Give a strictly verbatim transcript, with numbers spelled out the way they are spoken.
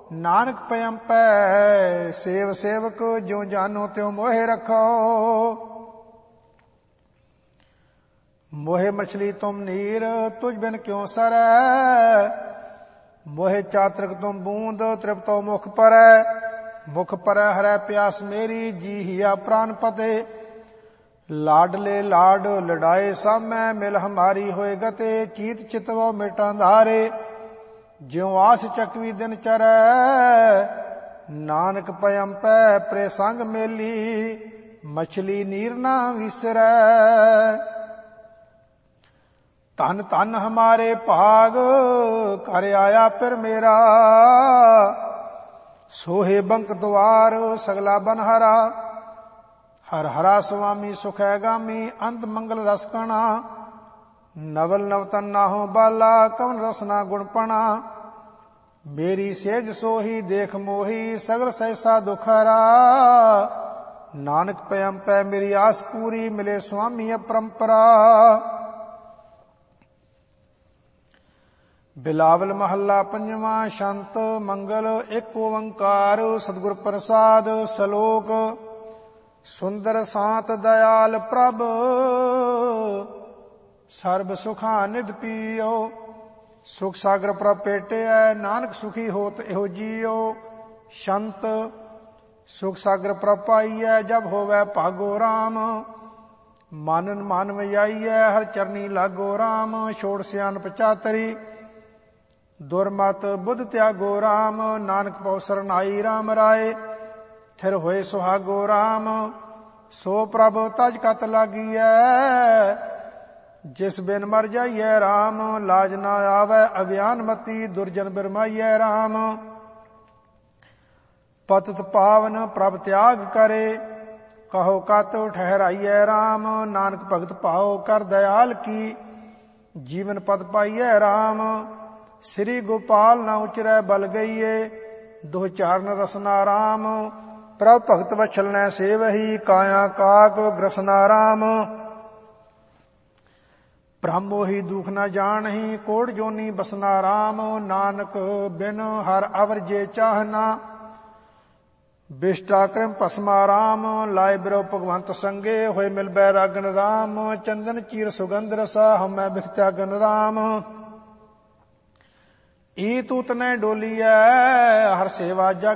Nanak पयंपै save सेवक ज्यों जानो त्यों मोहे रखो। मोहे मछली तुम नीर तुझ बिन क्यों सरै, मोहे चातृक तुम बूंद तृप्तो मुख परै। मुख परै हरै प्यास मेरी जी हिया प्राण पते, लाडले लाड लड़ाए सामै मिल हमारी होए गते। चीत चितवो मिटां धारे ज्यों आस चकवी दिन चरै, नानक पयंपै प्रे संग मेली मछली नीर ना विसरै। धन धन हमारे भाग कर आया फिर मेरा, सोहे बंक द्वार सगला बनहरा। हर हरा स्वामी सुख है गामी अंत मंगल रसकणा, नवल नवतन नाहो बाला कवन रसना गुणपणा। मेरी सेज सोही देख मोही सगल सहसा दुखहरा, नानक पयंपै मेरी आस पूरी मिले स्वामी अपरंपरा। बिलावल महला पंजवा। शांत मंगल एक ओंकार सतगुर प्रसाद सलोक। सुंदर सात दयाल प्रभ सर्ब सुखा निध पियो, सुख सागर प्रभ पेटे नानक सुखी होत एहो जियो। शंत सुख सागर प्रभ पाइयै जब होवै भागो राम, मानन मान वैयाइयै हर चरनी लागो राम। छोड़ सियानप चातरी दुर्मत बुध त्यागो राम, नानक पौ सरनाई राम राय। थिर होए सुहागो राम सो प्रभ तज कत लागियै, जिस बिन मर जाइयै राम। लाज ना आवे अज्ञान मती दुर्जन बिरमाइयै राम। पतित पावन प्रभ त्याग करे कहो कत ठहराइयै राम। नानक भगत पाओ कर दयाल की जीवन पद पाइयै राम। श्री गोपाल न उचरै बल गईए, दो चारण रसना राम। प्रभ भगत वछल न सेवही काया काक ग्रसना राम। ब्रह्म मोहि दुख न जानही कोट जोनी बसना राम। नानक बिन हर अवर जे चाहना, बिष्टा क्रम भस्मा राम। लाए बिरो भगवंत संगे होए मिल बैरागन राम। चंदन चीर सुगंध रसा हमै बिख त्यागन राम। ई तूत ने डोलियै हर सेवा जग